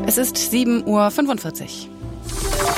Es ist 7:45 Uhr.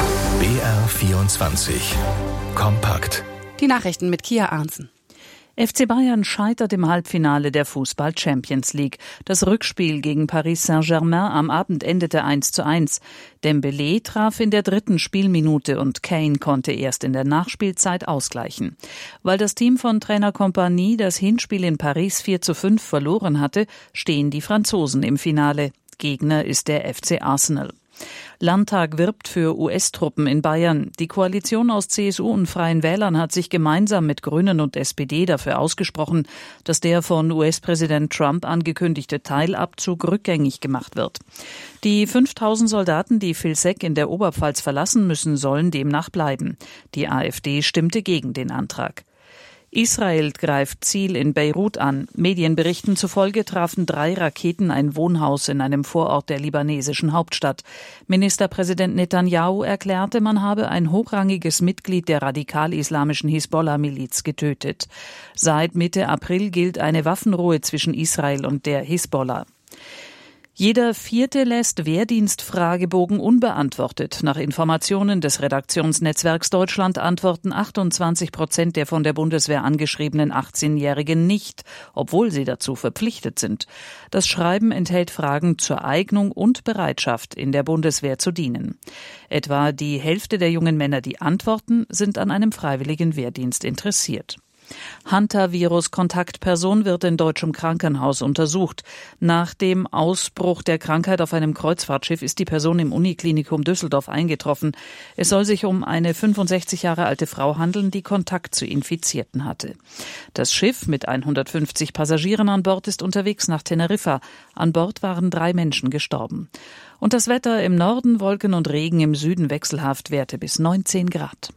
BR24 Kompakt. Die Nachrichten mit Kia Arntzen. FC Bayern scheitert im Halbfinale der Fußball-Champions League. Das Rückspiel gegen Paris Saint-Germain am Abend endete 1:1. Dembélé traf in der 3. Spielminute und Kane konnte erst in der Nachspielzeit ausgleichen. Weil das Team von Trainer Kompany das Hinspiel in Paris 4:5 verloren hatte, stehen die Franzosen im Finale. Gegner ist der FC Arsenal. Landtag wirbt für US-Truppen in Bayern. Die Koalition aus CSU und Freien Wählern hat sich gemeinsam mit Grünen und SPD dafür ausgesprochen, dass der von US-Präsident Trump angekündigte Teilabzug rückgängig gemacht wird. Die 5.000 Soldaten, die Vilseck in der Oberpfalz verlassen müssen, sollen demnach bleiben. Die AfD stimmte gegen den Antrag. Israel greift Ziel in Beirut an. Medienberichten zufolge trafen 3 Raketen ein Wohnhaus in einem Vorort der libanesischen Hauptstadt. Ministerpräsident Netanyahu erklärte, man habe ein hochrangiges Mitglied der radikal-islamischen Hisbollah-Miliz getötet. Seit Mitte April gilt eine Waffenruhe zwischen Israel und der Hisbollah. Jeder 4. lässt Wehrdienstfragebogen unbeantwortet. Nach Informationen des Redaktionsnetzwerks Deutschland antworten 28% der von der Bundeswehr angeschriebenen 18-Jährigen nicht, obwohl sie dazu verpflichtet sind. Das Schreiben enthält Fragen zur Eignung und Bereitschaft, in der Bundeswehr zu dienen. Etwa die Hälfte der jungen Männer, die antworten, sind an einem freiwilligen Wehrdienst interessiert. Hantavirus-Kontaktperson wird in deutschem Krankenhaus untersucht. Nach dem Ausbruch der Krankheit auf einem Kreuzfahrtschiff ist die Person im Uniklinikum Düsseldorf eingetroffen. Es soll sich um eine 65 Jahre alte Frau handeln, die Kontakt zu Infizierten hatte. Das Schiff mit 150 Passagieren an Bord ist unterwegs nach Teneriffa. An Bord waren 3 Menschen gestorben. Und das Wetter im Norden, Wolken und Regen, im Süden wechselhaft, Werte bis 19 Grad.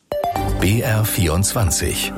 BR24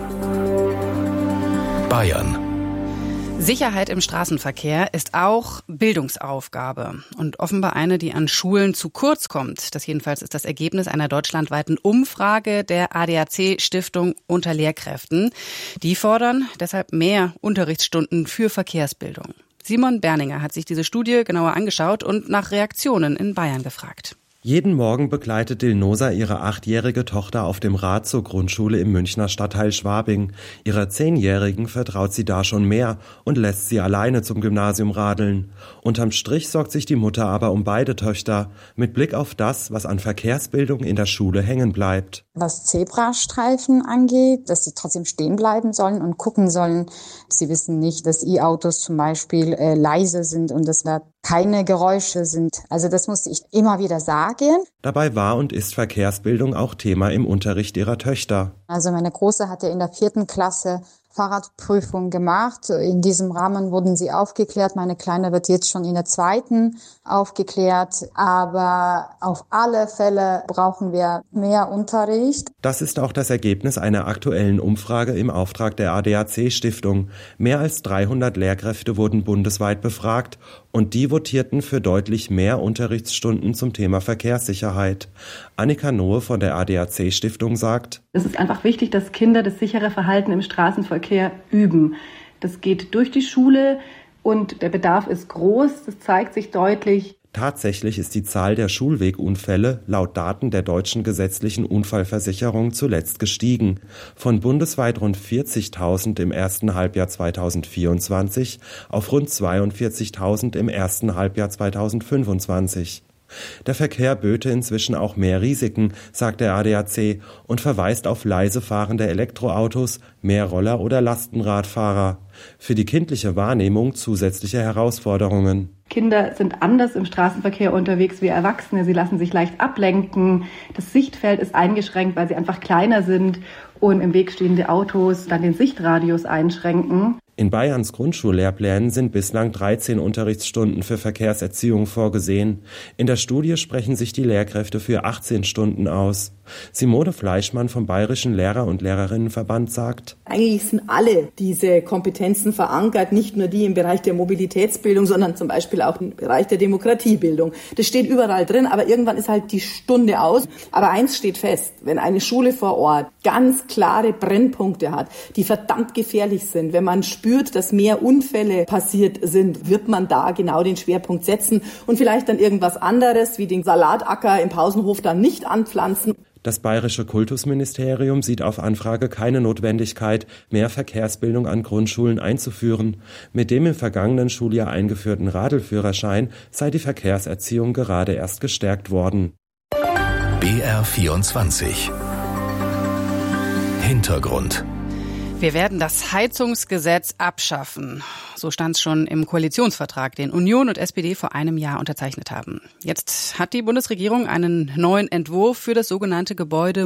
Bayern. Sicherheit im Straßenverkehr ist auch Bildungsaufgabe und offenbar eine, die an Schulen zu kurz kommt. Das jedenfalls ist das Ergebnis einer deutschlandweiten Umfrage der ADAC-Stiftung unter Lehrkräften. Die fordern deshalb mehr Unterrichtsstunden für Verkehrsbildung. Simon Berninger hat sich diese Studie genauer angeschaut und nach Reaktionen in Bayern gefragt. Jeden Morgen begleitet Dilnosa ihre 8-jährige Tochter auf dem Rad zur Grundschule im Münchner Stadtteil Schwabing. Ihrer 10-Jährigen vertraut sie da schon mehr und lässt sie alleine zum Gymnasium radeln. Unterm Strich sorgt sich die Mutter aber um beide Töchter, mit Blick auf das, was an Verkehrsbildung in der Schule hängen bleibt. Was Zebrastreifen angeht, dass sie trotzdem stehen bleiben sollen und gucken sollen. Sie wissen nicht, dass E-Autos zum Beispiel leise sind und dass da keine Geräusche sind. Also das musste ich immer wieder sagen. Dabei war und ist Verkehrsbildung auch Thema im Unterricht ihrer Töchter. Also meine Große hatte in der 4. Klasse Fahrradprüfung gemacht. In diesem Rahmen wurden sie aufgeklärt. Meine Kleine wird jetzt schon in der 2. aufgeklärt. Aber auf alle Fälle brauchen wir mehr Unterricht. Das ist auch das Ergebnis einer aktuellen Umfrage im Auftrag der ADAC-Stiftung. Mehr als 300 Lehrkräfte wurden bundesweit befragt und die votierten für deutlich mehr Unterrichtsstunden zum Thema Verkehrssicherheit. Annika Nohe von der ADAC-Stiftung sagt: Es ist einfach wichtig, dass Kinder das sichere Verhalten im Straßenverkehr üben. Das geht durch die Schule und der Bedarf ist groß, das zeigt sich deutlich. Tatsächlich ist die Zahl der Schulwegunfälle laut Daten der deutschen gesetzlichen Unfallversicherung zuletzt gestiegen. Von bundesweit rund 40.000 im ersten Halbjahr 2024 auf rund 42.000 im ersten Halbjahr 2025. Der Verkehr böte inzwischen auch mehr Risiken, sagt der ADAC und verweist auf leise fahrende Elektroautos, mehr Roller- oder Lastenradfahrer. Für die kindliche Wahrnehmung zusätzliche Herausforderungen. Kinder sind anders im Straßenverkehr unterwegs wie Erwachsene. Sie lassen sich leicht ablenken. Das Sichtfeld ist eingeschränkt, weil sie einfach kleiner sind und im Weg stehende Autos dann den Sichtradius einschränken. In Bayerns Grundschullehrplänen sind bislang 13 Unterrichtsstunden für Verkehrserziehung vorgesehen. In der Studie sprechen sich die Lehrkräfte für 18 Stunden aus. Simone Fleischmann vom Bayerischen Lehrer- und Lehrerinnenverband sagt: Eigentlich sind alle diese Kompetenzen verankert, nicht nur die im Bereich der Mobilitätsbildung, sondern zum Beispiel auch im Bereich der Demokratiebildung. Das steht überall drin, aber irgendwann ist halt die Stunde aus. Aber eins steht fest: Wenn eine Schule vor Ort ganz klare Brennpunkte hat, die verdammt gefährlich sind, wenn man spürt, dass mehr Unfälle passiert sind, wird man da genau den Schwerpunkt setzen und vielleicht dann irgendwas anderes wie den Salatacker im Pausenhof dann nicht anpflanzen. Das Bayerische Kultusministerium sieht auf Anfrage keine Notwendigkeit, mehr Verkehrsbildung an Grundschulen einzuführen. Mit dem im vergangenen Schuljahr eingeführten Radelführerschein sei die Verkehrserziehung gerade erst gestärkt worden. BR24 Hintergrund. Wir werden das Heizungsgesetz abschaffen. So stand es schon im Koalitionsvertrag, den Union und SPD vor einem Jahr unterzeichnet haben. Jetzt hat die Bundesregierung einen neuen Entwurf für das sogenannte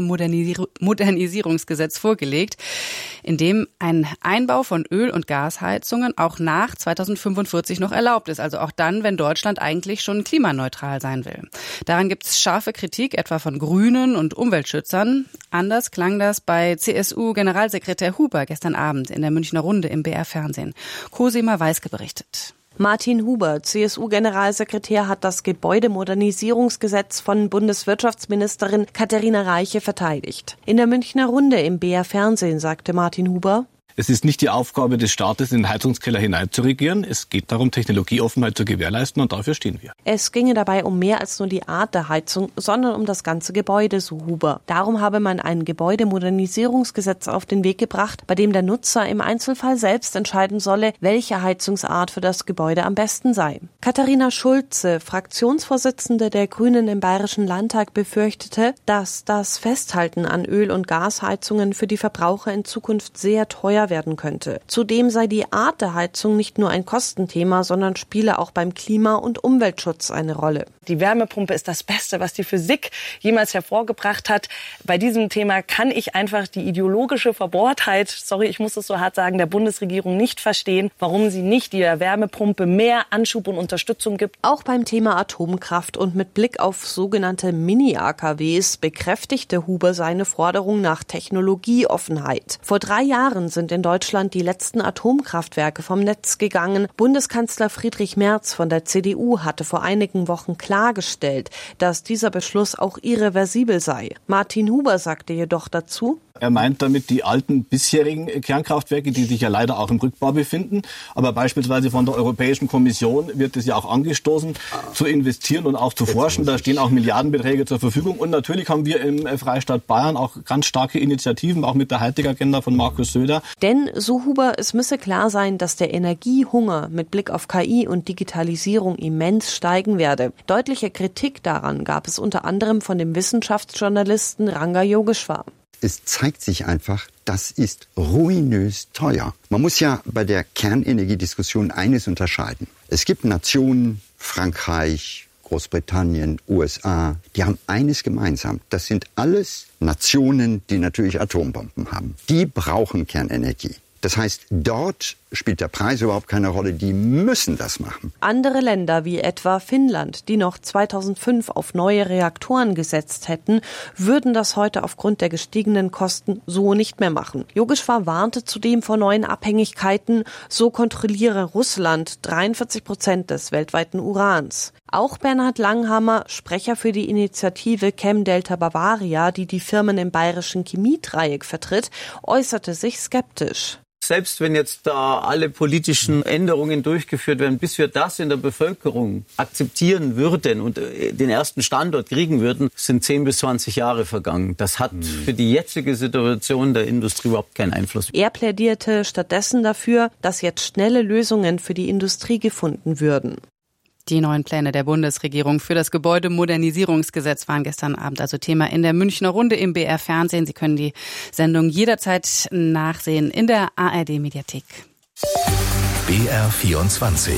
Gebäudemodernisierungsgesetz vorgelegt, in dem ein Einbau von Öl- und Gasheizungen auch nach 2045 noch erlaubt ist. Also auch dann, wenn Deutschland eigentlich schon klimaneutral sein will. Daran gibt es scharfe Kritik, etwa von Grünen und Umweltschützern. Anders klang das bei CSU-Generalsekretär Huber gestern Abend in der Münchner Runde im BR-Fernsehen. Cosima Weiske berichtet. Martin Huber, CSU-Generalsekretär, hat das Gebäudemodernisierungsgesetz von Bundeswirtschaftsministerin Katharina Reiche verteidigt. In der Münchner Runde im BR-Fernsehen sagte Martin Huber: Es ist nicht die Aufgabe des Staates, in den Heizungskeller hinein zu regieren. Es geht darum, Technologieoffenheit zu gewährleisten, und dafür stehen wir. Es ginge dabei um mehr als nur die Art der Heizung, sondern um das ganze Gebäude, so Huber. Darum habe man ein Gebäudemodernisierungsgesetz auf den Weg gebracht, bei dem der Nutzer im Einzelfall selbst entscheiden solle, welche Heizungsart für das Gebäude am besten sei. Katharina Schulze, Fraktionsvorsitzende der Grünen im Bayerischen Landtag, befürchtete, dass das Festhalten an Öl- und Gasheizungen für die Verbraucher in Zukunft sehr teuer werden könnte. Zudem sei die Art der Heizung nicht nur ein Kostenthema, sondern spiele auch beim Klima- und Umweltschutz eine Rolle. Die Wärmepumpe ist das Beste, was die Physik jemals hervorgebracht hat. Bei diesem Thema kann ich einfach die ideologische Verbohrtheit, sorry, ich muss es so hart sagen, der Bundesregierung nicht verstehen, warum sie nicht der Wärmepumpe mehr Anschub und Unterstützung gibt. Auch beim Thema Atomkraft und mit Blick auf sogenannte Mini-AKWs bekräftigte Huber seine Forderung nach Technologieoffenheit. Vor 3 Jahren sind in Deutschland die letzten Atomkraftwerke vom Netz gegangen. Bundeskanzler Friedrich Merz von der CDU hatte vor einigen Wochen klargestellt, dass dieser Beschluss auch irreversibel sei. Martin Huber sagte jedoch dazu: Er meint damit die alten bisherigen Kernkraftwerke, die sich ja leider auch im Rückbau befinden. Aber beispielsweise von der Europäischen Kommission wird es ja auch angestoßen, zu investieren und auch zu forschen. Da stehen auch Milliardenbeträge zur Verfügung. Und natürlich haben wir im Freistaat Bayern auch ganz starke Initiativen, auch mit der Hightech-Agenda von Markus Söder. Denn, so Huber, es müsse klar sein, dass der Energiehunger mit Blick auf KI und Digitalisierung immens steigen werde. Deutliche Kritik daran gab es unter anderem von dem Wissenschaftsjournalisten Ranga Yogeshwar. Es zeigt sich einfach, das ist ruinös teuer. Man muss ja bei der Kernenergiediskussion eines unterscheiden. Es gibt Nationen, Frankreich, Großbritannien, USA, die haben eines gemeinsam. Das sind alles Nationen, die natürlich Atombomben haben. Die brauchen Kernenergie. Das heißt, dort spielt der Preis überhaupt keine Rolle. Die müssen das machen. Andere Länder wie etwa Finnland, die noch 2005 auf neue Reaktoren gesetzt hätten, würden das heute aufgrund der gestiegenen Kosten so nicht mehr machen. Yogeshwar warnte zudem vor neuen Abhängigkeiten. So kontrolliere Russland 43% des weltweiten Urans. Auch Bernhard Langhammer, Sprecher für die Initiative Chem Delta Bavaria, die die Firmen im bayerischen Chemiedreieck vertritt, äußerte sich skeptisch. Selbst wenn jetzt da alle politischen Änderungen durchgeführt werden, bis wir das in der Bevölkerung akzeptieren würden und den ersten Standort kriegen würden, sind 10 bis 20 Jahre vergangen. Das hat für die jetzige Situation der Industrie überhaupt keinen Einfluss. Er plädierte stattdessen dafür, dass jetzt schnelle Lösungen für die Industrie gefunden würden. Die neuen Pläne der Bundesregierung für das Gebäudemodernisierungsgesetz waren gestern Abend also Thema in der Münchner Runde im BR-Fernsehen. Sie können die Sendung jederzeit nachsehen in der ARD-Mediathek. BR24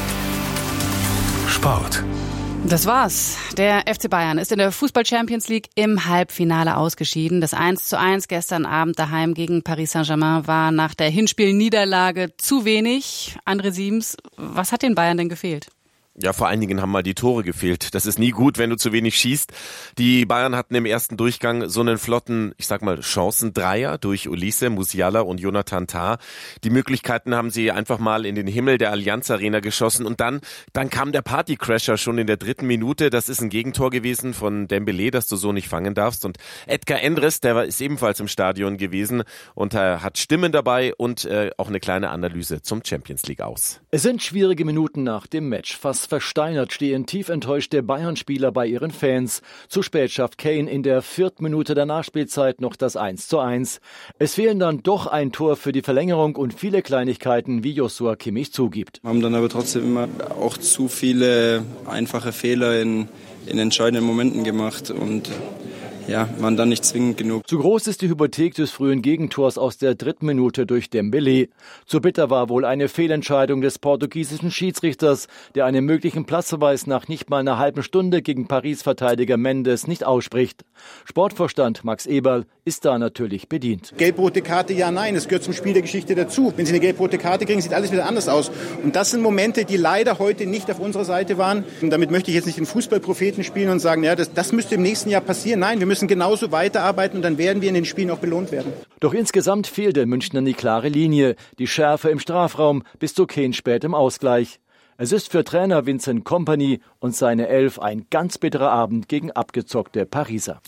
Sport. Das war's. Der FC Bayern ist in der Fußball-Champions League im Halbfinale ausgeschieden. Das 1:1 gestern Abend daheim gegen Paris Saint-Germain war nach der Hinspielniederlage zu wenig. André Siems, was hat den Bayern denn gefehlt? Ja, vor allen Dingen haben mal die Tore gefehlt. Das ist nie gut, wenn du zu wenig schießt. Die Bayern hatten im ersten Durchgang so einen flotten, ich sag mal, Chancendreier durch Ulisse, Musiala und Jonathan Tah. Die Möglichkeiten haben sie einfach mal in den Himmel der Allianz Arena geschossen. Und dann kam der Partycrasher schon in der 3. Minute. Das ist ein Gegentor gewesen von Dembélé, das du so nicht fangen darfst. Und Edgar Endres, ist ebenfalls im Stadion gewesen und hat Stimmen dabei und auch eine kleine Analyse zum Champions League aus. Es sind schwierige Minuten nach dem Match. Fast versteinert stehen tief enttäuschte Bayern-Spieler bei ihren Fans. Zu spät schafft Kane in der 4. Minute der Nachspielzeit noch das 1:1. Es fehlen dann doch ein Tor für die Verlängerung und viele Kleinigkeiten, wie Joshua Kimmich zugibt. Wir haben dann aber trotzdem immer auch zu viele einfache Fehler in entscheidenden Momenten gemacht und waren dann nicht zwingend genug. Zu groß ist die Hypothek des frühen Gegentors aus der 3. Minute durch Dembélé. Zu bitter war wohl eine Fehlentscheidung des portugiesischen Schiedsrichters, der einen möglichen Platzverweis nach nicht mal einer halben Stunde gegen Paris-Verteidiger Mendes nicht ausspricht. Sportvorstand Max Eberl ist da natürlich bedient. Gelb-rote Karte, ja, nein, das gehört zum Spiel der Geschichte dazu. Wenn Sie eine gelb-rote Karte kriegen, sieht alles wieder anders aus. Und das sind Momente, die leider heute nicht auf unserer Seite waren. Und damit möchte ich jetzt nicht den Fußballpropheten spielen und sagen, das müsste im nächsten Jahr passieren. Nein, wir müssen genauso weiterarbeiten und dann werden wir in den Spielen auch belohnt werden. Doch insgesamt fehlt den Münchnern die klare Linie, die Schärfe im Strafraum bis zu Kane spät im Ausgleich. Es ist für Trainer Vincent Kompany und seine Elf ein ganz bitterer Abend gegen abgezockte Pariser.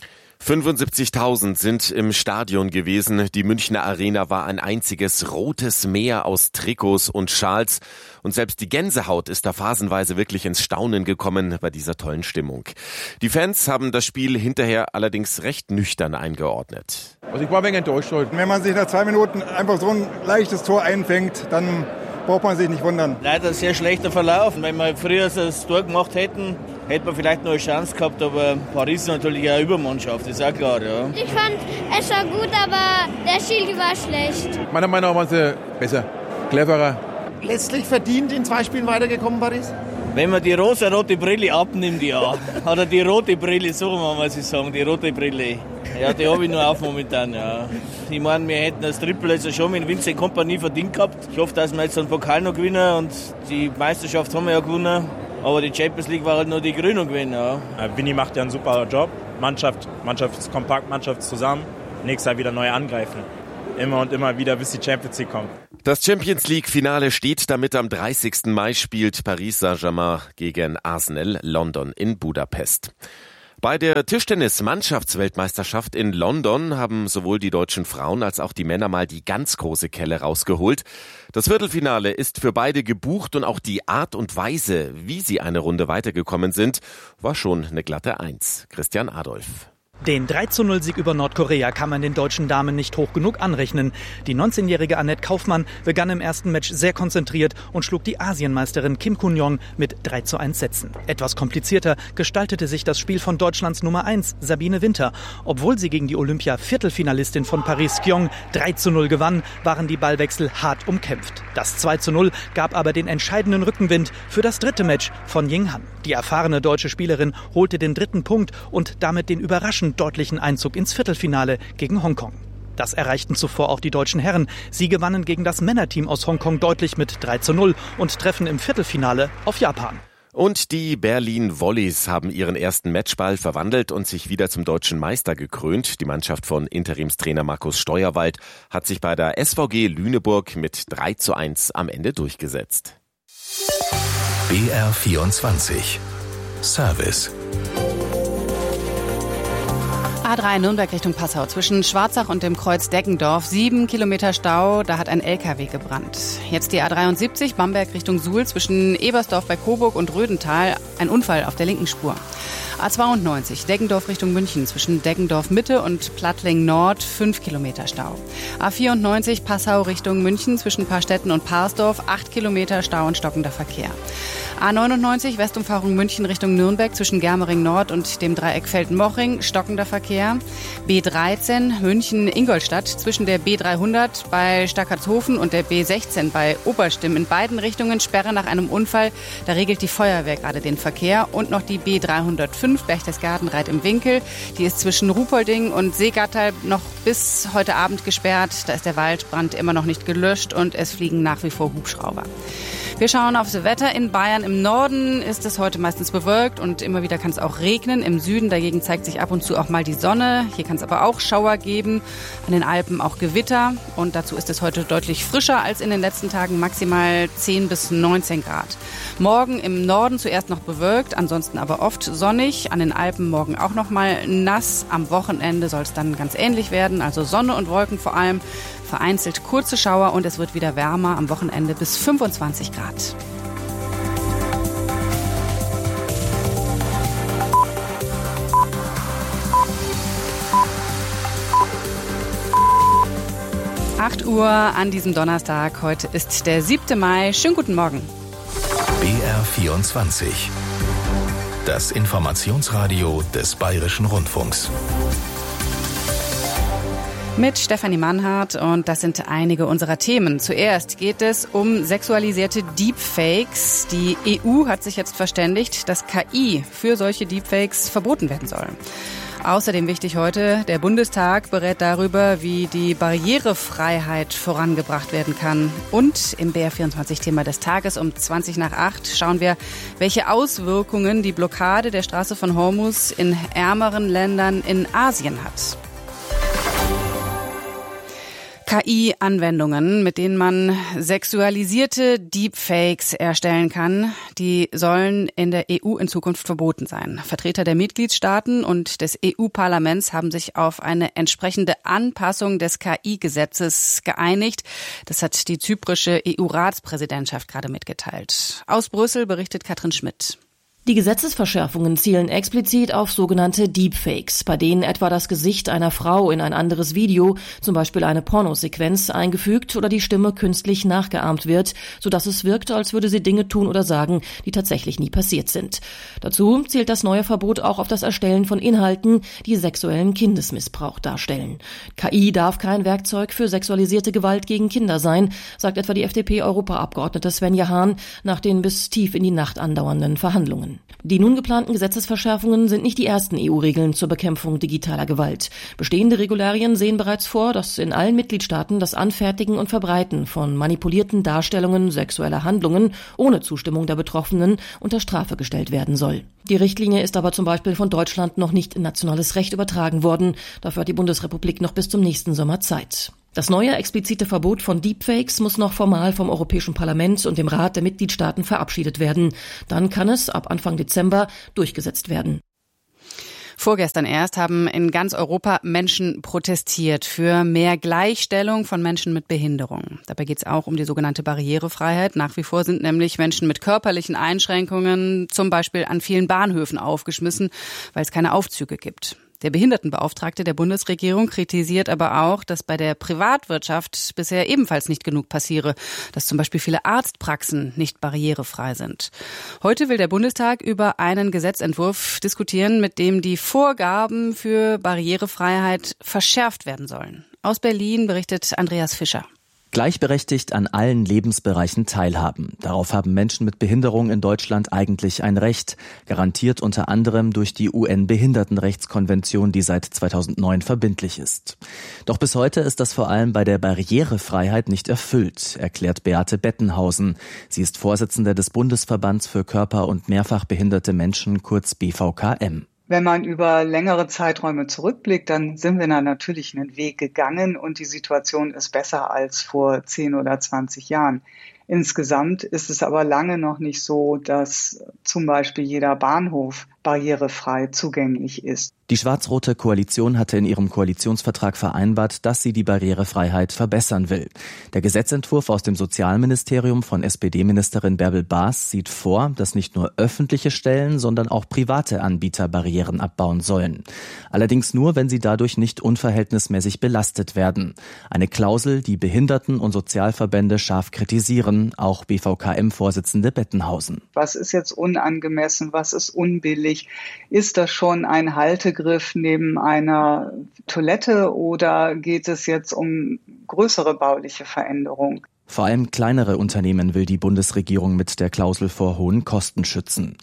75.000 sind im Stadion gewesen. Die Münchner Arena war ein einziges rotes Meer aus Trikots und Schals. Und selbst die Gänsehaut ist da phasenweise wirklich ins Staunen gekommen bei dieser tollen Stimmung. Die Fans haben das Spiel hinterher allerdings recht nüchtern eingeordnet. Also ich war ein wenig enttäuscht heute. Wenn man sich nach 2 Minuten einfach so ein leichtes Tor einfängt, dann braucht man sich nicht wundern. Leider sehr schlechter Verlauf. Wenn wir früher das Tor gemacht hätten, hätte man vielleicht noch eine Chance gehabt, aber Paris ist natürlich eine Übermannschaft, das ist auch klar. Ja. Ich fand, es war gut, aber der Schiri war schlecht. Meiner Meinung nach waren sie besser, cleverer. Letztlich verdient in 2 Spielen weitergekommen, Paris? Wenn man die rosa-rote Brille abnimmt, ja. Oder die rote Brille, so muss ich sagen, die rote Brille. Ja, die habe ich nur auf momentan, ja. Ich meine, wir hätten das Triple also schon mit Vincent Kompany verdient gehabt. Ich hoffe, dass wir jetzt den Pokal noch gewinnen und die Meisterschaft haben wir ja gewonnen. Aber die Champions League war halt nur die Krönung gewinnen, ja. Vinny macht ja einen super Job. Mannschaft ist kompakt, Mannschaft zusammen. Nächstes Jahr wieder neu angreifen. Immer und immer wieder, bis die Champions League kommt. Das Champions League-Finale steht, damit am 30. Mai spielt Paris Saint-Germain gegen Arsenal London in Budapest. Bei der Tischtennis-Mannschaftsweltmeisterschaft in London haben sowohl die deutschen Frauen als auch die Männer mal die ganz große Kelle rausgeholt. Das Viertelfinale ist für beide gebucht und auch die Art und Weise, wie sie eine Runde weitergekommen sind, war schon eine glatte 1. Christian Adolf. Den 3:0-Sieg über Nordkorea kann man den deutschen Damen nicht hoch genug anrechnen. Die 19-jährige Annette Kaufmann begann im ersten Match sehr konzentriert und schlug die Asienmeisterin Kim Kun-Yong mit 3:1 Sätzen. Etwas komplizierter gestaltete sich das Spiel von Deutschlands Nummer 1, Sabine Winter. Obwohl sie gegen die Olympia-Viertelfinalistin von Paris Kyong 3:0 gewann, waren die Ballwechsel hart umkämpft. Das 2:0 gab aber den entscheidenden Rückenwind für das dritte Match von Ying Han. Die erfahrene deutsche Spielerin holte den 3. Punkt und damit den überraschend deutlichen Einzug ins Viertelfinale gegen Hongkong. Das erreichten zuvor auch die deutschen Herren. Sie gewannen gegen das Männerteam aus Hongkong deutlich mit 3:0 und treffen im Viertelfinale auf Japan. Und die Berlin Volleys haben ihren ersten Matchball verwandelt und sich wieder zum deutschen Meister gekrönt. Die Mannschaft von Interimstrainer Markus Steuerwald hat sich bei der SVG Lüneburg mit 3:1 am Ende durchgesetzt. BR24 Service. A3 Nürnberg Richtung Passau zwischen Schwarzach und dem Kreuz Deggendorf. 7 Kilometer Stau, da hat ein LKW gebrannt. Jetzt die A73 Bamberg Richtung Suhl zwischen Ebersdorf bei Coburg und Rödental. Ein Unfall auf der linken Spur. A92 Deggendorf Richtung München zwischen Deggendorf Mitte und Plattling Nord 5 Kilometer Stau. A94 Passau Richtung München zwischen Parstetten und Parsdorf 8 Kilometer Stau und stockender Verkehr. A99 Westumfahrung München Richtung Nürnberg zwischen Germering Nord und dem Dreieck Felden-Mochring stockender Verkehr. B13 München Ingolstadt zwischen der B300 bei Stackertshofen und der B16 bei Oberstimm in beiden Richtungen Sperre nach einem Unfall. Da regelt die Feuerwehr gerade den Verkehr. Und noch die B305 Berchtesgaden-Reit im Winkel. Die ist zwischen Ruhpolding und Seegattal noch bis heute Abend gesperrt. Da ist der Waldbrand immer noch nicht gelöscht und es fliegen nach wie vor Hubschrauber. Wir schauen aufs Wetter in Bayern. Im Norden ist es heute meistens bewölkt und immer wieder kann es auch regnen. Im Süden dagegen zeigt sich ab und zu auch mal die Sonne. Hier kann es aber auch Schauer geben. An den Alpen auch Gewitter. Und dazu ist es heute deutlich frischer als in den letzten Tagen, maximal 10 bis 19 Grad. Morgen im Norden zuerst noch bewölkt, ansonsten aber oft sonnig. An den Alpen morgen auch noch mal nass. Am Wochenende soll es dann ganz ähnlich werden, also Sonne und Wolken vor allem. Vereinzelt kurze Schauer und es wird wieder wärmer, am Wochenende bis 25 Grad. Acht Uhr an diesem Donnerstag. Heute ist der 7. Mai. Schönen guten Morgen. BR24. Das Informationsradio des Bayerischen Rundfunks. Mit Stefanie Mannhardt und das sind einige unserer Themen. Zuerst geht es um sexualisierte Deepfakes. Die EU hat sich jetzt verständigt, dass KI für solche Deepfakes verboten werden soll. Außerdem wichtig heute, der Bundestag berät darüber, wie die Barrierefreiheit vorangebracht werden kann. Und im BR24-Thema des Tages um 7:20 schauen wir, welche Auswirkungen die Blockade der Straße von Hormuz in ärmeren Ländern in Asien hat. KI-Anwendungen, mit denen man sexualisierte Deepfakes erstellen kann, die sollen in der EU in Zukunft verboten sein. Vertreter der Mitgliedstaaten und des EU-Parlaments haben sich auf eine entsprechende Anpassung des KI-Gesetzes geeinigt. Das hat die zyprische EU-Ratspräsidentschaft gerade mitgeteilt. Aus Brüssel berichtet Katrin Schmidt. Die Gesetzesverschärfungen zielen explizit auf sogenannte Deepfakes, bei denen etwa das Gesicht einer Frau in ein anderes Video, zum Beispiel eine Pornosequenz, eingefügt oder die Stimme künstlich nachgeahmt wird, sodass es wirkt, als würde sie Dinge tun oder sagen, die tatsächlich nie passiert sind. Dazu zielt das neue Verbot auch auf das Erstellen von Inhalten, die sexuellen Kindesmissbrauch darstellen. KI darf kein Werkzeug für sexualisierte Gewalt gegen Kinder sein, sagt etwa die FDP-Europaabgeordnete Svenja Hahn nach den bis tief in die Nacht andauernden Verhandlungen. Die nun geplanten Gesetzesverschärfungen sind nicht die ersten EU-Regeln zur Bekämpfung digitaler Gewalt. Bestehende Regularien sehen bereits vor, dass in allen Mitgliedstaaten das Anfertigen und Verbreiten von manipulierten Darstellungen sexueller Handlungen ohne Zustimmung der Betroffenen unter Strafe gestellt werden soll. Die Richtlinie ist aber zum Beispiel von Deutschland noch nicht in nationales Recht übertragen worden. Dafür hat die Bundesrepublik noch bis zum nächsten Sommer Zeit. Das neue explizite Verbot von Deepfakes muss noch formal vom Europäischen Parlament und dem Rat der Mitgliedstaaten verabschiedet werden. Dann kann es ab Anfang Dezember durchgesetzt werden. Vorgestern erst haben in ganz Europa Menschen protestiert für mehr Gleichstellung von Menschen mit Behinderung. Dabei geht es auch um die sogenannte Barrierefreiheit. Nach wie vor sind nämlich Menschen mit körperlichen Einschränkungen zum Beispiel an vielen Bahnhöfen aufgeschmissen, weil es keine Aufzüge gibt. Der Behindertenbeauftragte der Bundesregierung kritisiert aber auch, dass bei der Privatwirtschaft bisher ebenfalls nicht genug passiere, dass zum Beispiel viele Arztpraxen nicht barrierefrei sind. Heute will der Bundestag über einen Gesetzentwurf diskutieren, mit dem die Vorgaben für Barrierefreiheit verschärft werden sollen. Aus Berlin berichtet Andreas Fischer. Gleichberechtigt an allen Lebensbereichen teilhaben. Darauf haben Menschen mit Behinderung in Deutschland eigentlich ein Recht, garantiert unter anderem durch die UN-Behindertenrechtskonvention, die seit 2009 verbindlich ist. Doch bis heute ist das vor allem bei der Barrierefreiheit nicht erfüllt, erklärt Beate Bettenhausen. Sie ist Vorsitzende des Bundesverbands für körper- und mehrfach behinderte Menschen, kurz BVKM. Wenn man über längere Zeiträume zurückblickt, dann sind wir da natürlich einen Weg gegangen und die Situation ist besser als vor 10 oder 20 Jahren. Insgesamt ist es aber lange noch nicht so, dass zum Beispiel jeder Bahnhof barrierefrei zugänglich ist. Die schwarz-rote Koalition hatte in ihrem Koalitionsvertrag vereinbart, dass sie die Barrierefreiheit verbessern will. Der Gesetzentwurf aus dem Sozialministerium von SPD-Ministerin Bärbel Baas sieht vor, dass nicht nur öffentliche Stellen, sondern auch private Anbieter Barrieren abbauen sollen. Allerdings nur, wenn sie dadurch nicht unverhältnismäßig belastet werden. Eine Klausel, die Behinderten- und Sozialverbände scharf kritisieren, auch BVKM-Vorsitzende Bettenhausen. Was ist jetzt unangemessen, was ist unbillig? Ist das schon ein Haltegriff neben einer Toilette oder geht es jetzt um größere bauliche Veränderungen? Vor allem kleinere Unternehmen will die Bundesregierung mit der Klausel vor hohen Kosten schützen.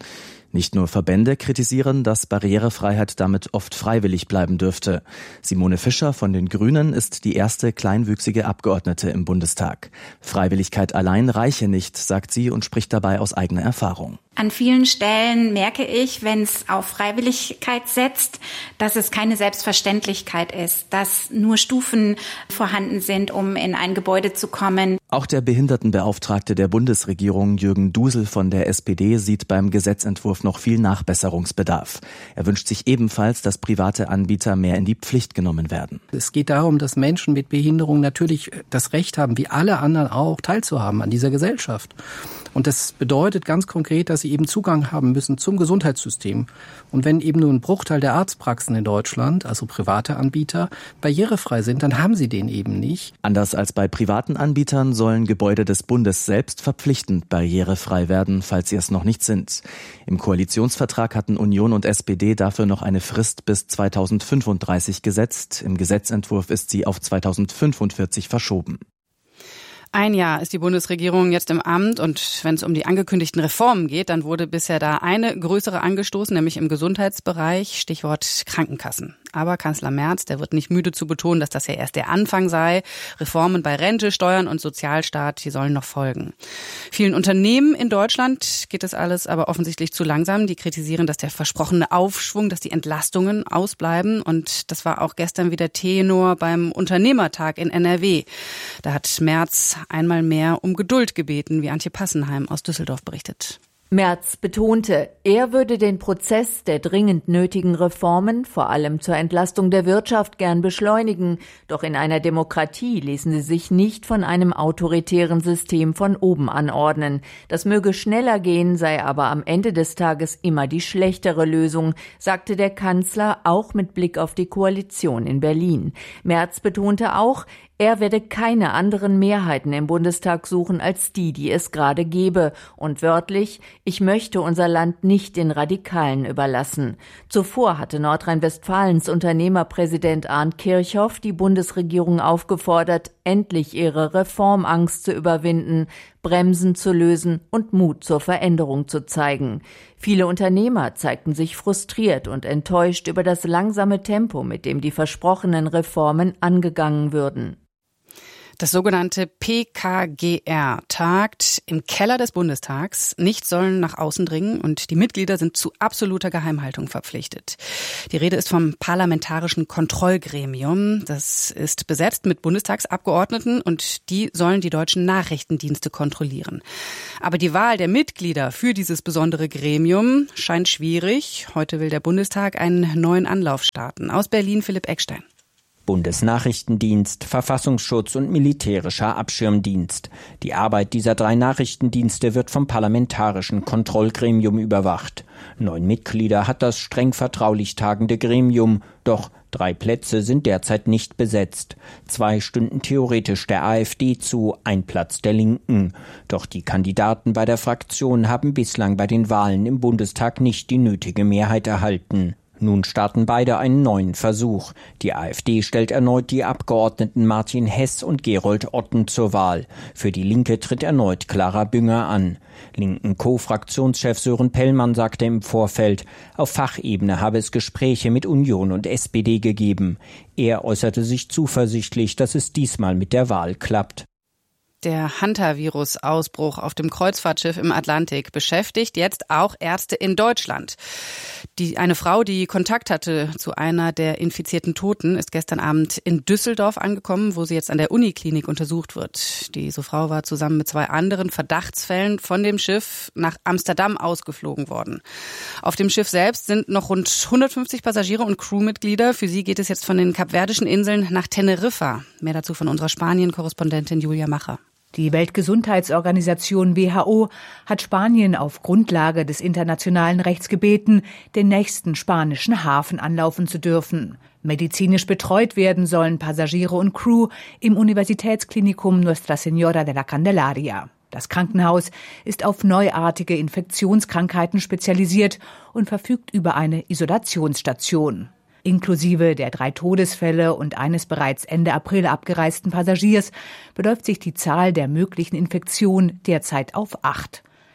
Nicht nur Verbände kritisieren, dass Barrierefreiheit damit oft freiwillig bleiben dürfte. Simone Fischer von den Grünen ist die erste kleinwüchsige Abgeordnete im Bundestag. Freiwilligkeit allein reiche nicht, sagt sie und spricht dabei aus eigener Erfahrung. An vielen Stellen merke ich, wenn es auf Freiwilligkeit setzt, dass es keine Selbstverständlichkeit ist, dass nur Stufen vorhanden sind, um in ein Gebäude zu kommen. Auch der Behindertenbeauftragte der Bundesregierung, Jürgen Dusel von der SPD, sieht beim Gesetzentwurf noch viel Nachbesserungsbedarf. Er wünscht sich ebenfalls, dass private Anbieter mehr in die Pflicht genommen werden. Es geht darum, dass Menschen mit Behinderung natürlich das Recht haben, wie alle anderen auch, teilzuhaben an dieser Gesellschaft. Und das bedeutet ganz konkret, dass sie eben Zugang haben müssen zum Gesundheitssystem. Und wenn eben nur ein Bruchteil der Arztpraxen in Deutschland, also private Anbieter, barrierefrei sind, dann haben sie den eben nicht. Anders als bei privaten Anbietern sollen Gebäude des Bundes selbst verpflichtend barrierefrei werden, falls sie es noch nicht sind. Im Koalitionsvertrag hatten Union und SPD dafür noch eine Frist bis 2035 gesetzt. Im Gesetzentwurf ist sie auf 2045 verschoben. Ein Jahr ist die Bundesregierung jetzt im Amt und wenn es um die angekündigten Reformen geht, dann wurde bisher da eine größere angestoßen, nämlich im Gesundheitsbereich, Stichwort Krankenkassen. Aber Kanzler Merz, der wird nicht müde zu betonen, dass das ja erst der Anfang sei. Reformen bei Rente, Steuern und Sozialstaat, die sollen noch folgen. Vielen Unternehmen in Deutschland geht das alles aber offensichtlich zu langsam. Die kritisieren, dass der versprochene Aufschwung, dass die Entlastungen ausbleiben. Und das war auch gestern wieder Tenor beim Unternehmertag in NRW. Da hat Merz einmal mehr um Geduld gebeten, wie Antje Passenheim aus Düsseldorf berichtet. Merz betonte, er würde den Prozess der dringend nötigen Reformen, vor allem zur Entlastung der Wirtschaft, gern beschleunigen. Doch in einer Demokratie ließen sie sich nicht von einem autoritären System von oben anordnen. Das möge schneller gehen, sei aber am Ende des Tages immer die schlechtere Lösung, sagte der Kanzler, auch mit Blick auf die Koalition in Berlin. Merz betonte auch, er werde keine anderen Mehrheiten im Bundestag suchen als die es gerade gebe. Und wörtlich, ich möchte unser Land nicht den Radikalen überlassen. Zuvor hatte Nordrhein-Westfalens Unternehmerpräsident Arndt Kirchhoff die Bundesregierung aufgefordert, endlich ihre Reformangst zu überwinden, Bremsen zu lösen und Mut zur Veränderung zu zeigen. Viele Unternehmer zeigten sich frustriert und enttäuscht über das langsame Tempo, mit dem die versprochenen Reformen angegangen würden. Das sogenannte PKGR tagt im Keller des Bundestags. Nichts sollen nach außen dringen und die Mitglieder sind zu absoluter Geheimhaltung verpflichtet. Die Rede ist vom Parlamentarischen Kontrollgremium. Das ist besetzt mit Bundestagsabgeordneten und die sollen die deutschen Nachrichtendienste kontrollieren. Aber die Wahl der Mitglieder für dieses besondere Gremium scheint schwierig. Heute will der Bundestag einen neuen Anlauf starten. Aus Berlin Philipp Eckstein. Bundesnachrichtendienst, Verfassungsschutz und militärischer Abschirmdienst. Die Arbeit dieser 3 Nachrichtendienste wird vom Parlamentarischen Kontrollgremium überwacht. 9 Mitglieder hat das streng vertraulich tagende Gremium, doch 3 Plätze sind derzeit nicht besetzt. 2 stünden theoretisch der AfD zu, 1 Platz der Linken. Doch die Kandidaten bei der Fraktion haben bislang bei den Wahlen im Bundestag nicht die nötige Mehrheit erhalten. Nun starten beide einen neuen Versuch. Die AfD stellt erneut die Abgeordneten Martin Hess und Gerold Otten zur Wahl. Für die Linke tritt erneut Clara Bünger an. Linken Co-Fraktionschef Sören Pellmann sagte im Vorfeld, auf Fachebene habe es Gespräche mit Union und SPD gegeben. Er äußerte sich zuversichtlich, dass es diesmal mit der Wahl klappt. Der Hantavirus-Ausbruch auf dem Kreuzfahrtschiff im Atlantik beschäftigt jetzt auch Ärzte in Deutschland. Eine Frau, die Kontakt hatte zu einer der infizierten Toten, ist gestern Abend in Düsseldorf angekommen, wo sie jetzt an der Uniklinik untersucht wird. Diese Frau war zusammen mit 2 anderen Verdachtsfällen von dem Schiff nach Amsterdam ausgeflogen worden. Auf dem Schiff selbst sind noch rund 150 Passagiere und Crewmitglieder. Für sie geht es jetzt von den Kapverdischen Inseln nach Teneriffa. Mehr dazu von unserer Spanien-Korrespondentin Julia Macher. Die Weltgesundheitsorganisation WHO hat Spanien auf Grundlage des internationalen Rechts gebeten, den nächsten spanischen Hafen anlaufen zu dürfen. Medizinisch betreut werden sollen Passagiere und Crew im Universitätsklinikum Nuestra Señora de la Candelaria. Das Krankenhaus ist auf neuartige Infektionskrankheiten spezialisiert und verfügt über eine Isolationsstation. Inklusive der 3 Todesfälle und eines bereits Ende April abgereisten Passagiers beläuft sich die Zahl der möglichen Infektionen derzeit auf 8.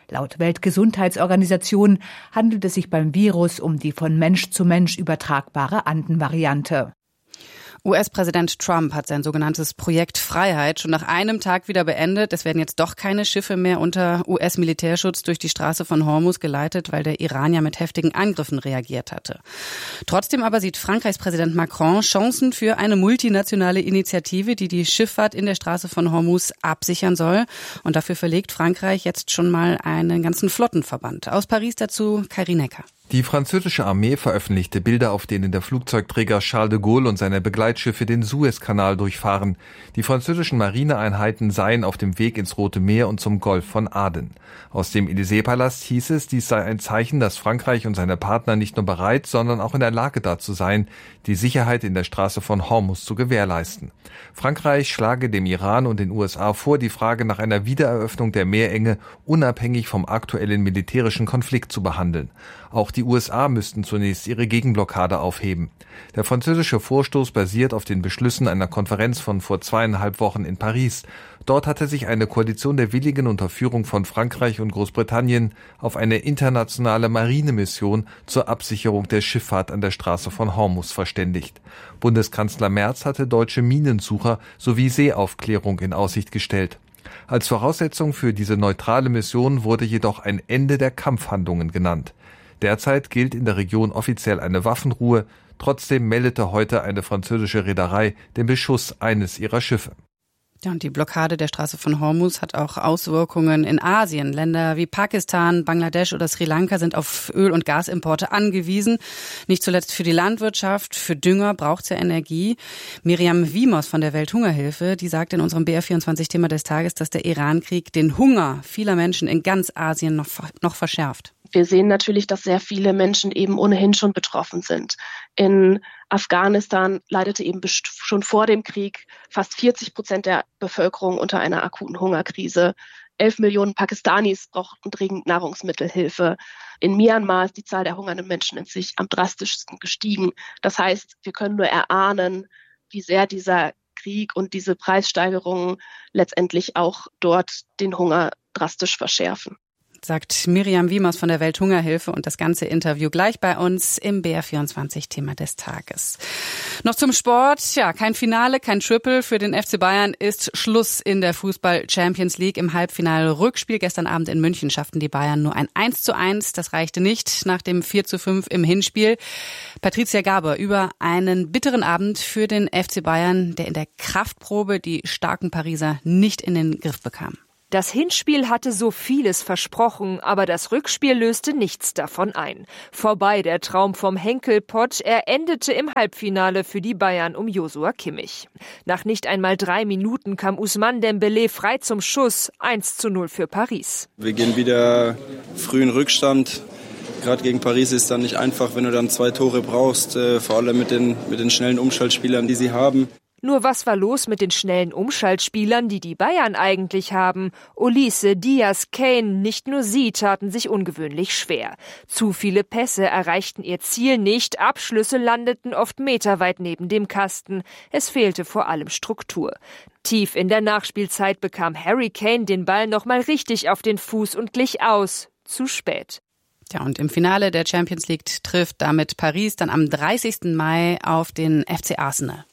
Laut Weltgesundheitsorganisation handelt es sich beim Virus um die von Mensch zu Mensch übertragbare Anden-Variante. US-Präsident Trump hat sein sogenanntes Projekt Freiheit schon nach einem Tag wieder beendet. Es werden jetzt doch keine Schiffe mehr unter US-Militärschutz durch die Straße von Hormuz geleitet, weil der Iran ja mit heftigen Angriffen reagiert hatte. Trotzdem aber sieht Frankreichs Präsident Macron Chancen für eine multinationale Initiative, die die Schifffahrt in der Straße von Hormuz absichern soll. Und dafür verlegt Frankreich jetzt schon mal einen ganzen Flottenverband. Aus Paris dazu Karin Necker. Die französische Armee veröffentlichte Bilder, auf denen der Flugzeugträger Charles de Gaulle und seine Begleitschiffe den Suezkanal durchfahren. Die französischen Marineeinheiten seien auf dem Weg ins Rote Meer und zum Golf von Aden. Aus dem Élysée-Palast hieß es, dies sei ein Zeichen, dass Frankreich und seine Partner nicht nur bereit, sondern auch in der Lage dazu seien, die Sicherheit in der Straße von Hormuz zu gewährleisten. Frankreich schlage dem Iran und den USA vor, die Frage nach einer Wiedereröffnung der Meerenge unabhängig vom aktuellen militärischen Konflikt zu behandeln. Auch die USA müssten zunächst ihre Gegenblockade aufheben. Der französische Vorstoß basiert auf den Beschlüssen einer Konferenz von vor 2,5 Wochen in Paris. Dort hatte sich eine Koalition der Willigen unter Führung von Frankreich und Großbritannien auf eine internationale Marinemission zur Absicherung der Schifffahrt an der Straße von Hormuz verständigt. Bundeskanzler Merz hatte deutsche Minensucher sowie Seeaufklärung in Aussicht gestellt. Als Voraussetzung für diese neutrale Mission wurde jedoch ein Ende der Kampfhandlungen genannt. Derzeit gilt in der Region offiziell eine Waffenruhe. Trotzdem meldete heute eine französische Reederei den Beschuss eines ihrer Schiffe. Ja, und die Blockade der Straße von Hormuz hat auch Auswirkungen in Asien. Länder wie Pakistan, Bangladesch oder Sri Lanka sind auf Öl- und Gasimporte angewiesen. Nicht zuletzt für die Landwirtschaft, für Dünger braucht es ja Energie. Miriam Wiemers von der Welthungerhilfe, die sagt in unserem BR24-Thema des Tages, dass der Irankrieg den Hunger vieler Menschen in ganz Asien noch verschärft. Wir sehen natürlich, dass sehr viele Menschen eben ohnehin schon betroffen sind. In Afghanistan leidete eben schon vor dem Krieg fast 40% der Bevölkerung unter einer akuten Hungerkrise. 11 Millionen Pakistanis brauchten dringend Nahrungsmittelhilfe. In Myanmar ist die Zahl der hungernden Menschen in sich am drastischsten gestiegen. Das heißt, wir können nur erahnen, wie sehr dieser Krieg und diese Preissteigerungen letztendlich auch dort den Hunger drastisch verschärfen. Sagt Miriam Wiemers von der Welthungerhilfe, und das ganze Interview gleich bei uns im BR24-Thema des Tages. Noch zum Sport. Ja, kein Finale, kein Triple. Für den FC Bayern ist Schluss in der Fußball-Champions League. Im Halbfinale-Rückspiel gestern Abend in München schafften die Bayern nur ein 1:1. Das reichte nicht nach dem 4:5 im Hinspiel. Patricia Gaber über einen bitteren Abend für den FC Bayern, der in der Kraftprobe die starken Pariser nicht in den Griff bekam. Das Hinspiel hatte so vieles versprochen, aber das Rückspiel löste nichts davon ein. Vorbei der Traum vom Henkelpott, er endete im Halbfinale für die Bayern um Joshua Kimmich. Nach nicht einmal 3 Minuten kam Ousmane Dembélé frei zum Schuss, 1:0 für Paris. Wir gehen wieder früh in Rückstand. Gerade gegen Paris ist es dann nicht einfach, wenn du dann 2 Tore brauchst, vor allem mit den schnellen Umschaltspielern, die sie haben. Nur was war los mit den schnellen Umschaltspielern, die die Bayern eigentlich haben? Olise, Diaz, Kane, nicht nur sie taten sich ungewöhnlich schwer. Zu viele Pässe erreichten ihr Ziel nicht, Abschlüsse landeten oft meterweit neben dem Kasten. Es fehlte vor allem Struktur. Tief in der Nachspielzeit bekam Harry Kane den Ball nochmal richtig auf den Fuß und glich aus. Zu spät. Ja, und im Finale der Champions League trifft damit Paris dann am 30. Mai auf den FC Arsenal.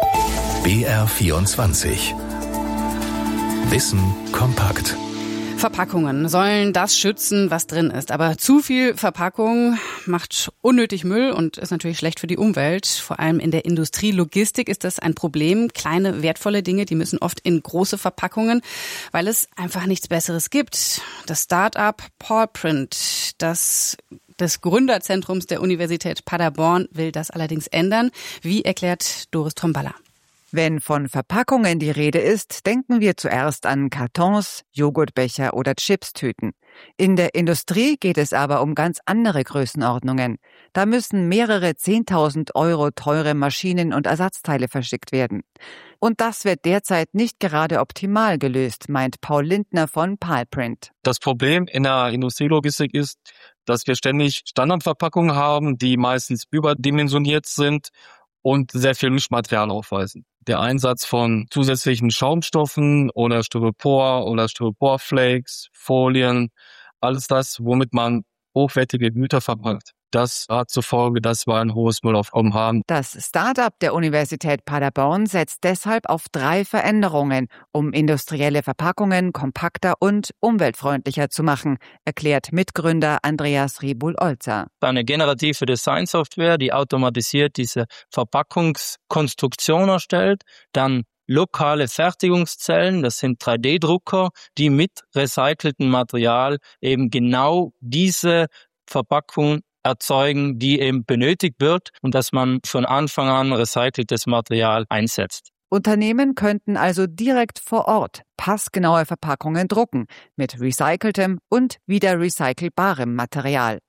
BR24 Wissen kompakt. Verpackungen sollen das schützen, was drin ist. Aber zu viel Verpackung macht unnötig Müll und ist natürlich schlecht für die Umwelt. Vor allem in der Industrielogistik ist das ein Problem. Kleine, wertvolle Dinge, die müssen oft in große Verpackungen, weil es einfach nichts Besseres gibt. Das Start-up Pawprint, des Gründerzentrums der Universität Paderborn, will das allerdings ändern. Wie erklärt Doris Tromballa? Wenn von Verpackungen die Rede ist, denken wir zuerst an Kartons, Joghurtbecher oder Chipstüten. In der Industrie geht es aber um ganz andere Größenordnungen. Da müssen mehrere 10.000 € teure Maschinen und Ersatzteile verschickt werden. Und das wird derzeit nicht gerade optimal gelöst, meint Paul Lindner von Pawprint. Das Problem in der Industrielogistik ist, dass wir ständig Standardverpackungen haben, die meistens überdimensioniert sind und sehr viel Mischmaterial aufweisen. Der Einsatz von zusätzlichen Schaumstoffen oder Styropor oder Styroporflakes, Folien, alles das, womit man hochwertige Güter verpackt. Das hat zur Folge, dass wir ein hohes Müllaufkommen haben. Das Start-up der Universität Paderborn setzt deshalb auf 3 Veränderungen, um industrielle Verpackungen kompakter und umweltfreundlicher zu machen, erklärt Mitgründer Andreas Ribul-Olzer. Eine generative Designsoftware, die automatisiert diese Verpackungskonstruktion erstellt, dann lokale Fertigungszellen, das sind 3D-Drucker, die mit recyceltem Material eben genau diese Verpackung erzeugen, die eben benötigt wird und dass man von Anfang an recyceltes Material einsetzt. Unternehmen könnten also direkt vor Ort passgenaue Verpackungen drucken mit recyceltem und wieder recycelbarem Material.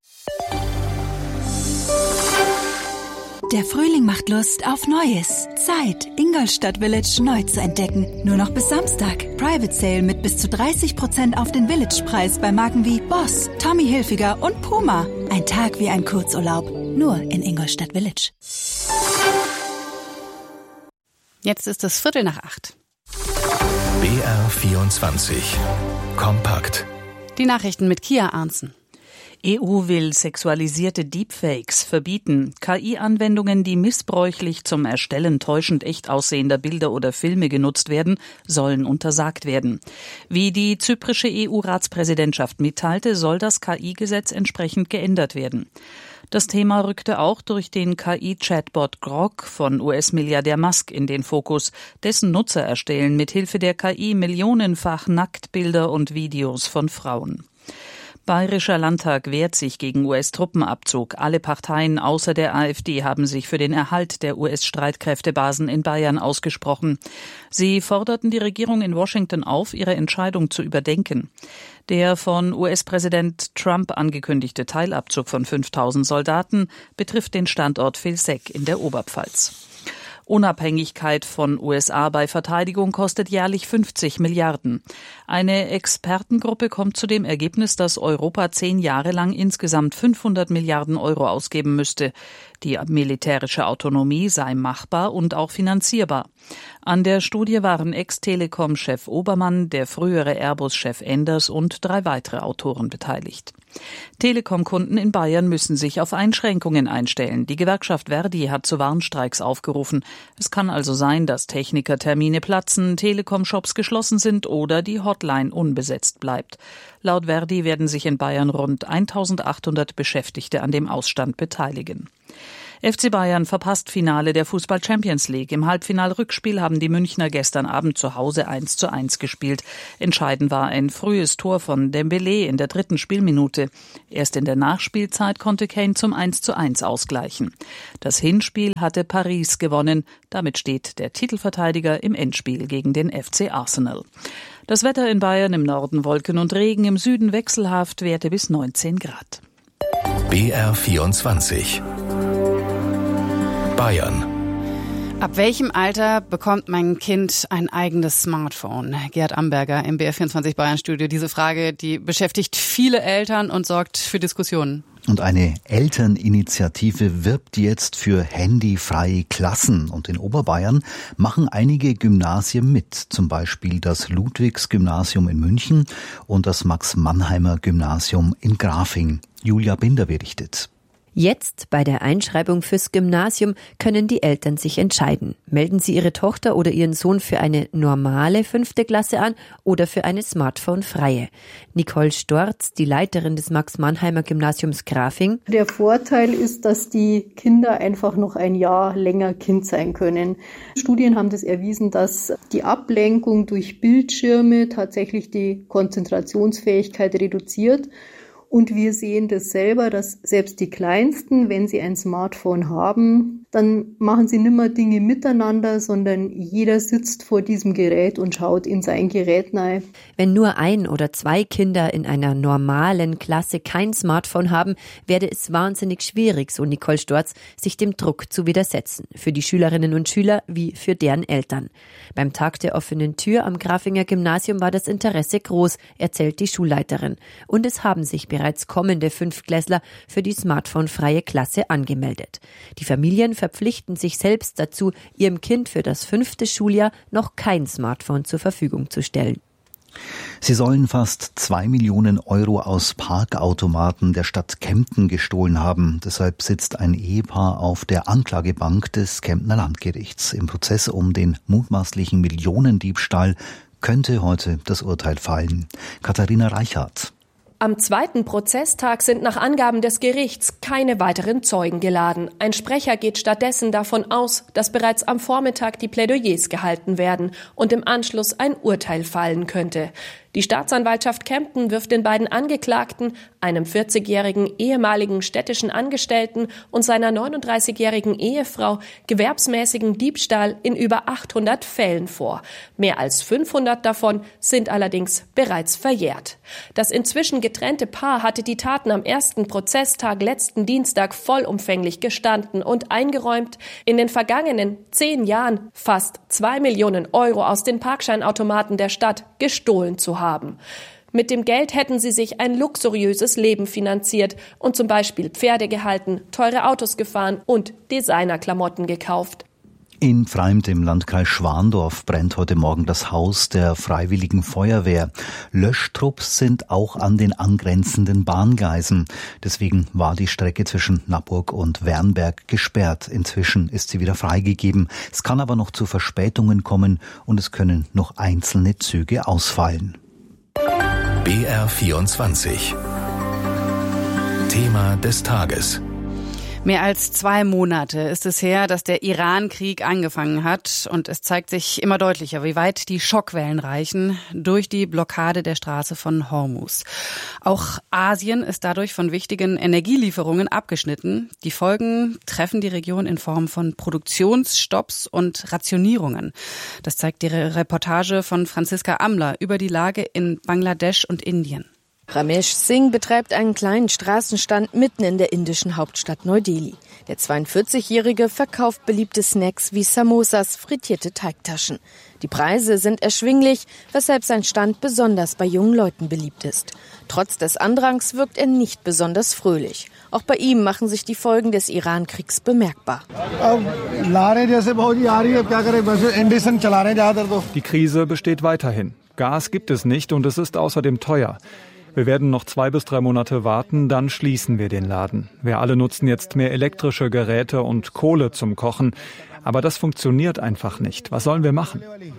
Der Frühling macht Lust auf Neues. Zeit, Ingolstadt Village neu zu entdecken. Nur noch bis Samstag. Private Sale mit bis zu 30% auf den Village-Preis bei Marken wie Boss, Tommy Hilfiger und Puma. Ein Tag wie ein Kurzurlaub. Nur in Ingolstadt Village. Jetzt ist es 7:45. BR 24. Kompakt. Die Nachrichten mit Kia Arntzen. EU will sexualisierte Deepfakes verbieten. KI-Anwendungen, die missbräuchlich zum Erstellen täuschend echt aussehender Bilder oder Filme genutzt werden, sollen untersagt werden. Wie die zyprische EU-Ratspräsidentschaft mitteilte, soll das KI-Gesetz entsprechend geändert werden. Das Thema rückte auch durch den KI-Chatbot Grok von US-Milliardär Musk in den Fokus. Dessen Nutzer erstellen mithilfe der KI millionenfach Nacktbilder und Videos von Frauen. Bayerischer Landtag wehrt sich gegen US-Truppenabzug. Alle Parteien außer der AfD haben sich für den Erhalt der US-Streitkräftebasen in Bayern ausgesprochen. Sie forderten die Regierung in Washington auf, ihre Entscheidung zu überdenken. Der von US-Präsident Trump angekündigte Teilabzug von 5.000 Soldaten betrifft den Standort Vilseck in der Oberpfalz. Unabhängigkeit von USA bei Verteidigung kostet jährlich 50 Milliarden. Eine Expertengruppe kommt zu dem Ergebnis, dass Europa 10 Jahre lang insgesamt 500 Milliarden Euro ausgeben müsste. Die militärische Autonomie sei machbar und auch finanzierbar. An der Studie waren Ex-Telekom-Chef Obermann, der frühere Airbus-Chef Enders und 3 weitere Autoren beteiligt. Telekom-Kunden in Bayern müssen sich auf Einschränkungen einstellen. Die Gewerkschaft Verdi hat zu Warnstreiks aufgerufen. Es kann also sein, dass Technikertermine platzen, Telekom-Shops geschlossen sind oder die Hotline unbesetzt bleibt. Laut Verdi werden sich in Bayern rund 1.800 Beschäftigte an dem Ausstand beteiligen. FC Bayern verpasst Finale der Fußball-Champions League. Im Halbfinal-Rückspiel haben die Münchner gestern Abend zu Hause 1:1 gespielt. Entscheidend war ein frühes Tor von Dembélé in der 3. Spielminute. Erst in der Nachspielzeit konnte Kane zum 1:1 ausgleichen. Das Hinspiel hatte Paris gewonnen. Damit steht der Titelverteidiger im Endspiel gegen den FC Arsenal. Das Wetter in Bayern: im Norden Wolken und Regen, im Süden wechselhaft, Werte bis 19 Grad. BR 24. Bayern. Ab welchem Alter bekommt mein Kind ein eigenes Smartphone? Gerhard Amberger im BR24 Bayern Studio. Diese Frage, die beschäftigt viele Eltern und sorgt für Diskussionen. Und eine Elterninitiative wirbt jetzt für handyfreie Klassen. Und in Oberbayern machen einige Gymnasien mit. Zum Beispiel das Ludwigs-Gymnasium in München und das Max-Mannheimer-Gymnasium in Grafing. Julia Binder berichtet. Jetzt bei der Einschreibung fürs Gymnasium können die Eltern sich entscheiden. Melden sie ihre Tochter oder ihren Sohn für eine normale 5. Klasse an oder für eine Smartphone-freie. Nicole Storz, die Leiterin des Max-Mannheimer-Gymnasiums Grafing. Der Vorteil ist, dass die Kinder einfach noch ein Jahr länger Kind sein können. Studien haben das erwiesen, dass die Ablenkung durch Bildschirme tatsächlich die Konzentrationsfähigkeit reduziert. Und wir sehen das selber, dass selbst die Kleinsten, wenn sie ein Smartphone haben, dann machen sie nicht mehr Dinge miteinander, sondern jeder sitzt vor diesem Gerät und schaut in sein Gerät rein. Wenn nur 1 oder 2 Kinder in einer normalen Klasse kein Smartphone haben, werde es wahnsinnig schwierig, so Nicole Storz, sich dem Druck zu widersetzen. Für die Schülerinnen und Schüler wie für deren Eltern. Beim Tag der offenen Tür am Grafinger Gymnasium war das Interesse groß, erzählt die Schulleiterin. Und es haben sich bereits kommende 5-Klässler für die smartphone-freie Klasse angemeldet. Die Familien verpflichten sich selbst dazu, ihrem Kind für das 5. Schuljahr noch kein Smartphone zur Verfügung zu stellen. Sie sollen fast 2 Millionen Euro aus Parkautomaten der Stadt Kempten gestohlen haben. Deshalb sitzt ein Ehepaar auf der Anklagebank des Kemptner Landgerichts. Im Prozess um den mutmaßlichen Millionendiebstahl könnte heute das Urteil fallen. Katharina Reichardt. Am zweiten Prozesstag sind nach Angaben des Gerichts keine weiteren Zeugen geladen. Ein Sprecher geht stattdessen davon aus, dass bereits am Vormittag die Plädoyers gehalten werden und im Anschluss ein Urteil fallen könnte. Die Staatsanwaltschaft Kempten wirft den beiden Angeklagten, einem 40-jährigen ehemaligen städtischen Angestellten und seiner 39-jährigen Ehefrau, gewerbsmäßigen Diebstahl in über 800 Fällen vor. Mehr als 500 davon sind allerdings bereits verjährt. Das inzwischen getrennte Paar hatte die Taten am ersten Prozesstag letzten Dienstag vollumfänglich gestanden und eingeräumt, in den vergangenen 10 Jahren fast 2 Millionen Euro aus den Parkscheinautomaten der Stadt gestohlen zu haben. Mit dem Geld hätten sie sich ein luxuriöses Leben finanziert und zum Beispiel Pferde gehalten, teure Autos gefahren und Designerklamotten gekauft. In Pfreimd im Landkreis Schwandorf brennt heute Morgen das Haus der Freiwilligen Feuerwehr. Löschtrupps sind auch an den angrenzenden Bahngleisen. Deswegen war die Strecke zwischen Nappburg und Wernberg gesperrt. Inzwischen ist sie wieder freigegeben. Es kann aber noch zu Verspätungen kommen und es können noch einzelne Züge ausfallen. BR24 Thema des Tages. Mehr als 2 Monate ist es her, dass der Iran-Krieg angefangen hat. Und es zeigt sich immer deutlicher, wie weit die Schockwellen reichen durch die Blockade der Straße von Hormuz. Auch Asien ist dadurch von wichtigen Energielieferungen abgeschnitten. Die Folgen treffen die Region in Form von Produktionsstopps und Rationierungen. Das zeigt die Reportage von Franziska Amler über die Lage in Bangladesch und Indien. Ramesh Singh betreibt einen kleinen Straßenstand mitten in der indischen Hauptstadt Neu-Delhi. Der 42-Jährige verkauft beliebte Snacks wie Samosas, frittierte Teigtaschen. Die Preise sind erschwinglich, weshalb sein Stand besonders bei jungen Leuten beliebt ist. Trotz des Andrangs wirkt er nicht besonders fröhlich. Auch bei ihm machen sich die Folgen des Iran-Kriegs bemerkbar. Die Krise besteht weiterhin. Gas gibt es nicht und es ist außerdem teuer. Wir werden noch 2 bis 3 Monate warten, dann schließen wir den Laden. Wir alle nutzen jetzt mehr elektrische Geräte und Kohle zum Kochen. Aber das funktioniert einfach nicht. Was sollen wir machen?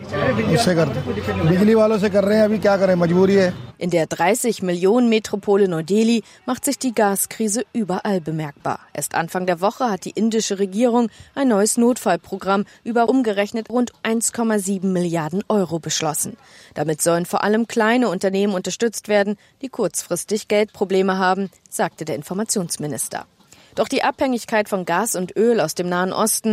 In der 30-Millionen-Metropole Neu-Delhi macht sich die Gaskrise überall bemerkbar. Erst Anfang der Woche hat die indische Regierung ein neues Notfallprogramm über umgerechnet rund 1,7 Milliarden Euro beschlossen. Damit sollen vor allem kleine Unternehmen unterstützt werden, die kurzfristig Geldprobleme haben, sagte der Informationsminister. Doch die Abhängigkeit von Gas und Öl aus dem Nahen Osten